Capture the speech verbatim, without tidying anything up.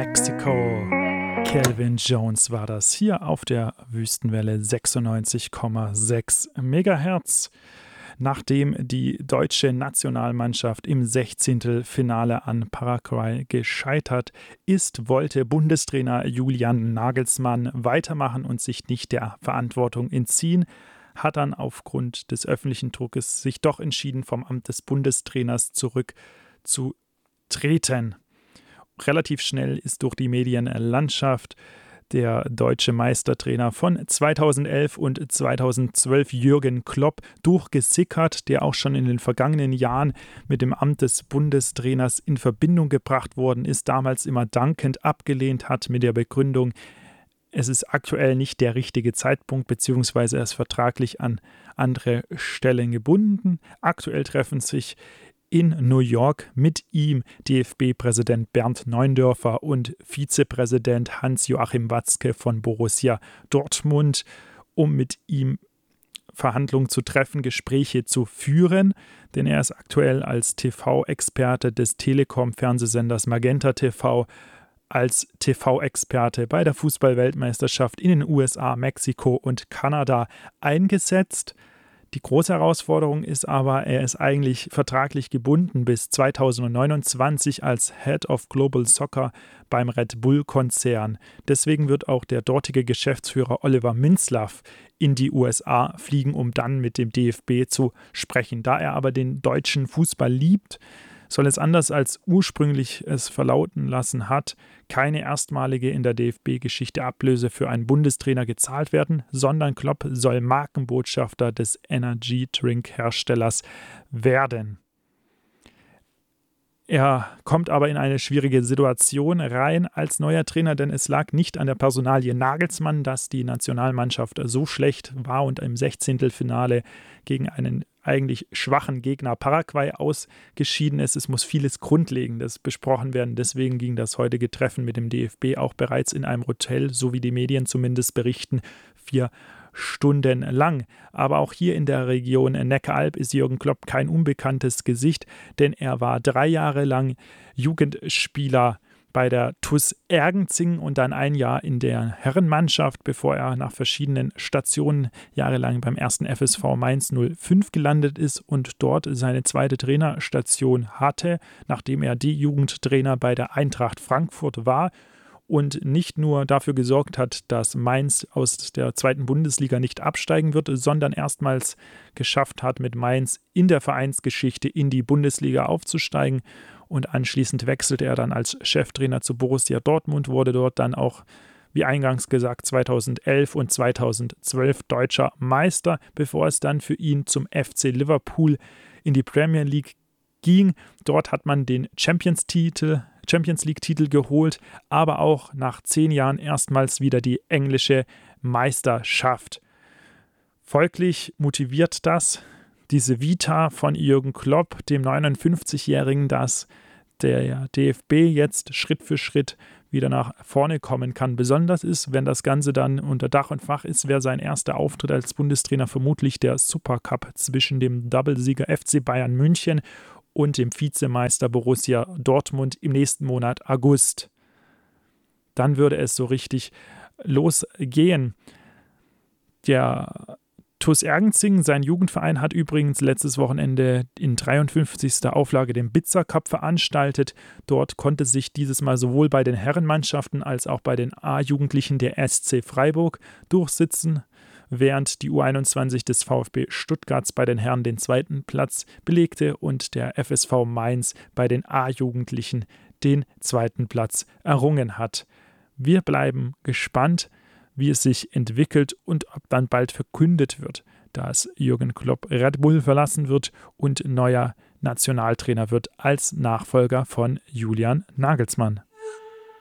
Mexico. Calvin Jones war das hier auf der Wüstenwelle sechsundneunzig Komma sechs Megahertz. Nachdem die deutsche Nationalmannschaft im Sechzehntelfinale an Paraguay gescheitert ist, wollte Bundestrainer Julian Nagelsmann weitermachen und sich nicht der Verantwortung entziehen, hat dann aufgrund des öffentlichen Druckes sich doch entschieden, vom Amt des Bundestrainers zurückzutreten. Relativ schnell ist durch die Medienlandschaft der deutsche Meistertrainer von zweitausendelf und zweitausendzwölf Jürgen Klopp durchgesickert, der auch schon in den vergangenen Jahren mit dem Amt des Bundestrainers in Verbindung gebracht worden ist, damals immer dankend abgelehnt hat mit der Begründung, es ist aktuell nicht der richtige Zeitpunkt, beziehungsweise er ist vertraglich an andere Stellen gebunden. Aktuell treffen sich in New York mit ihm D F B-Präsident Bernd Neuendorfer und Vizepräsident Hans-Joachim Watzke von Borussia Dortmund, um mit ihm Verhandlungen zu treffen, Gespräche zu führen, denn er ist aktuell als T V-Experte des Telekom-Fernsehsenders Magenta T V, als T V-Experte bei der Fußball-Weltmeisterschaft in den U S A, Mexiko und Kanada eingesetzt. Die große Herausforderung ist aber, er ist eigentlich vertraglich gebunden bis zweitausendneunundzwanzig als Head of Global Soccer beim Red Bull-Konzern. Deswegen wird auch der dortige Geschäftsführer Oliver Minzlaff in die U S A fliegen, um dann mit dem D F B zu sprechen. Da er aber den deutschen Fußball liebt, soll es anders als ursprünglich es verlauten lassen hat, keine erstmalige in der D F B-Geschichte Ablöse für einen Bundestrainer gezahlt werden, sondern Klopp soll Markenbotschafter des Energy-Drink-Herstellers werden. Er kommt aber in eine schwierige Situation rein als neuer Trainer, denn es lag nicht an der Personalie Nagelsmann, dass die Nationalmannschaft so schlecht war und im Sechzehntelfinale gegen einen eigentlich schwachen Gegner Paraguay ausgeschieden ist. Es muss vieles Grundlegendes besprochen werden. Deswegen ging das heutige Treffen mit dem D F B auch bereits in einem Hotel, so wie die Medien zumindest berichten, vier Stunden lang. Aber auch hier in der Region Neckaralb ist Jürgen Klopp kein unbekanntes Gesicht, denn er war drei Jahre lang Jugendspieler bei der T U S Ergenzing und dann ein Jahr in der Herrenmannschaft, bevor er nach verschiedenen Stationen jahrelang beim ersten F S V Mainz null fünf gelandet ist und dort seine zweite Trainerstation hatte, nachdem er D-Jugendtrainer bei der Eintracht Frankfurt war und nicht nur dafür gesorgt hat, dass Mainz aus der zweiten Bundesliga nicht absteigen wird, sondern erstmals geschafft hat, mit Mainz in der Vereinsgeschichte in die Bundesliga aufzusteigen. Und anschließend wechselte er dann als Cheftrainer zu Borussia Dortmund, wurde dort dann auch, wie eingangs gesagt, zweitausendelf und zweitausendzwölf deutscher Meister, bevor es dann für ihn zum F C Liverpool in die Premier League ging. Dort hat man den Champions-Titel, Champions League-Titel geholt, aber auch nach zehn Jahren erstmals wieder die englische Meisterschaft. Folglich motiviert das diese Vita von Jürgen Klopp, dem neunundfünfzigjährigen, dass der D F B jetzt Schritt für Schritt wieder nach vorne kommen kann. Besonders ist, wenn das Ganze dann unter Dach und Fach ist, wäre sein erster Auftritt als Bundestrainer vermutlich der Supercup zwischen dem Doublesieger F C Bayern München und dem Vizemeister Borussia Dortmund im nächsten Monat August. Dann würde es so richtig losgehen. Der T U S Ergenzing, sein Jugendverein, hat übrigens letztes Wochenende in dreiundfünfzigster Auflage den Bitzer Cup veranstaltet. Dort konnte sich dieses Mal sowohl bei den Herrenmannschaften als auch bei den A-Jugendlichen der S C Freiburg durchsitzen, während die U einundzwanzig des VfB Stuttgarts bei den Herren den zweiten Platz belegte und der F S V Mainz bei den A-Jugendlichen den zweiten Platz errungen hat. Wir bleiben gespannt, wie es sich entwickelt und ob dann bald verkündet wird, dass Jürgen Klopp Red Bull verlassen wird und neuer Nationaltrainer wird als Nachfolger von Julian Nagelsmann.